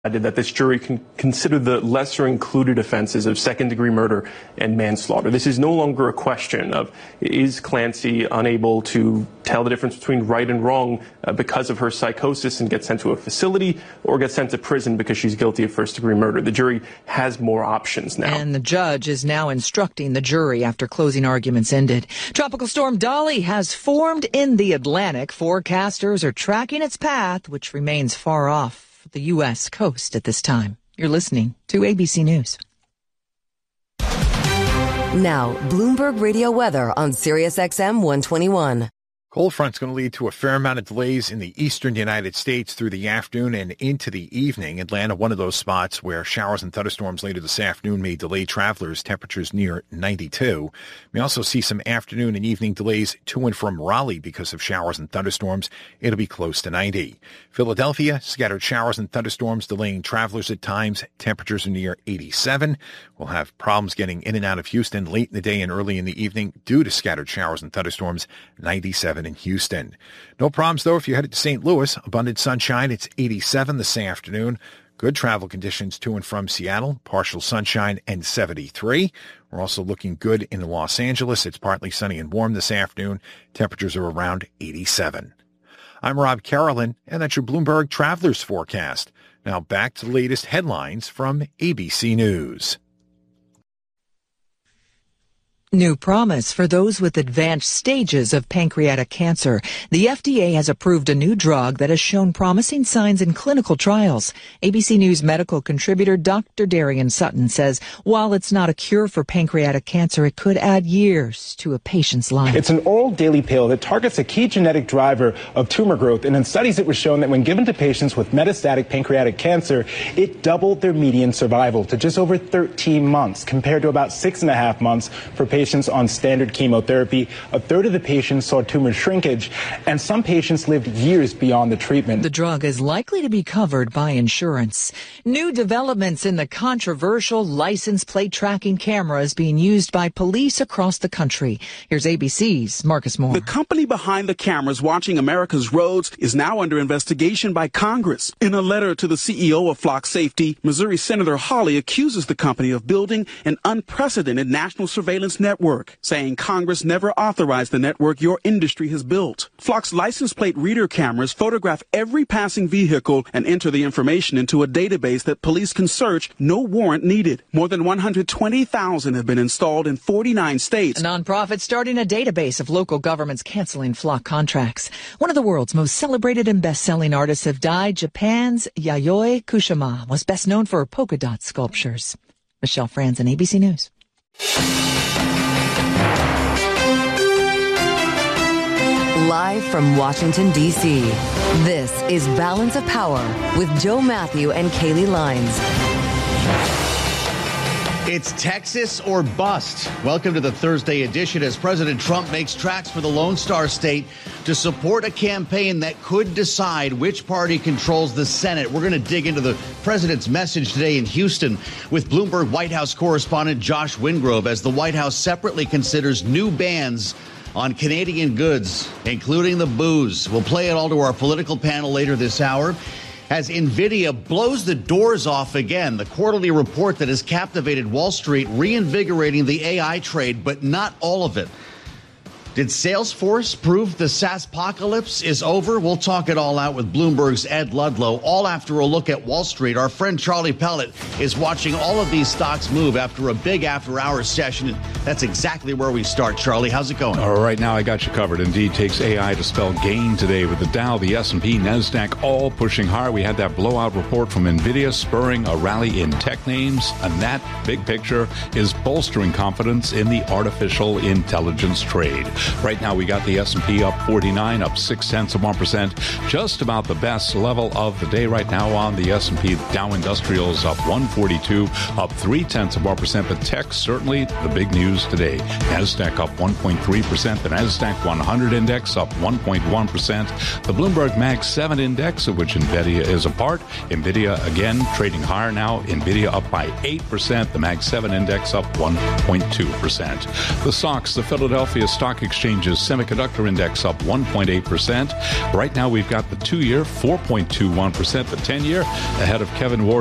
that this jury can consider the lesser included offenses of second-degree murder and manslaughter. This is no longer a question of is Clancy unable to tell the difference between right and wrong because of her psychosis and get sent to a facility, or get sent to prison because she's guilty of first-degree murder. The jury has more options now. And the judge is now instructing the jury after closing arguments ended. Tropical storm Dolly has formed in the Atlantic. Forecasters are tracking its path, which remains far off the U.S. coast at this time. You're listening to ABC News. Now, Bloomberg Radio weather on Sirius XM 121. Cold front's going to lead to a fair amount of delays in the eastern United States through the afternoon and into the evening. Atlanta, one of those spots where showers and thunderstorms later this afternoon may delay travelers. Temperatures near 92. We also see some afternoon and evening delays to and from Raleigh because of showers and thunderstorms. It'll be close to 90. Philadelphia, scattered showers and thunderstorms delaying travelers at times. Temperatures are near 87. We'll have problems getting in and out of Houston late in the day and early in the evening due to scattered showers and thunderstorms. 97 in Houston. No problems, though, if you're headed to St. Louis. Abundant sunshine. It's 87 this afternoon. Good travel conditions to and from Seattle. Partial sunshine and 73. We're also looking good in Los Angeles. It's partly sunny and warm this afternoon. Temperatures are around 87. I'm Rob Carolyn, and that's your Bloomberg Travelers Forecast. Now back to the latest headlines from ABC News. New promise for those with advanced stages of pancreatic cancer. The FDA has approved a new drug that has shown promising signs in clinical trials. ABC News medical contributor Dr. Darian Sutton says while it's not a cure for pancreatic cancer, it could add years to a patient's life. It's an oral daily pill that targets a key genetic driver of tumor growth. And in studies, it was shown that when given to patients with metastatic pancreatic cancer, it doubled their median survival to just over 13 months, compared to about 6.5 months for patients on standard chemotherapy. A third of the patients saw tumor shrinkage, and some patients lived years beyond the treatment. The drug is likely to be covered by insurance. New developments in the controversial license plate tracking cameras being used by police across the country. Here's ABC's Marcus Moore. The company behind the cameras watching America's roads is now under investigation by Congress. In a letter to the CEO of Flock Safety, Missouri Senator Hawley accuses the company of building an unprecedented national surveillance network, saying Congress never authorized the network your industry has built. Flock's license plate reader cameras photograph every passing vehicle and enter the information into a database that police can search, no warrant needed. More than 120,000 have been installed in 49 states. A nonprofit starting a database of local governments canceling Flock contracts. One of the world's most celebrated and best-selling artists have died. Japan's Yayoi Kusama was best known for her polka dot sculptures. Michelle Franzen, ABC News. Live from Washington, D.C., this is Balance of Power with Joe Matthew and Kaylee Lines. It's Texas or bust. Welcome to the Thursday edition as President Trump makes tracks for the Lone Star State to support a campaign that could decide which party controls the Senate. We're going to dig into the president's message today in Houston with Bloomberg White House correspondent Josh Wingrove as the White House separately considers new bans on Canadian goods, including the booze. We'll play it all to our political panel later this hour as NVIDIA blows the doors off again. The quarterly report that has captivated Wall Street, reinvigorating the AI trade, but not all of it. Did Salesforce prove the SaaSpocalypse is over? We'll talk it all out with Bloomberg's Ed Ludlow, all after a look at Wall Street. Our friend Charlie Pellet is watching all of these stocks move after a big after-hours session. That's exactly where we start. Charlie, how's it going? All right, now I got you covered. Indeed, takes AI to spell gain today with the Dow, the S&P, NASDAQ all pushing higher. We had that blowout report from NVIDIA spurring a rally in tech names, and that big picture is bolstering confidence in the artificial intelligence trade. Right now, we got the S&P up 49, up 0.6%, just about the best level of the day right now on the S&P. Dow Industrials up 142, up 0.3%, but tech certainly the big news today. NASDAQ up 1.3%, the NASDAQ 100 index up 1.1%, the Bloomberg Mag 7 index, of which NVIDIA is a part. NVIDIA again trading higher now. NVIDIA up by 8%, the Mag 7 index up 1.2%. The SOX, the Philadelphia Stock Exchange's Semiconductor Index up 1.8%. Right now, we've got the 2-year 4.21%, the 10-year ahead of Kevin Ward.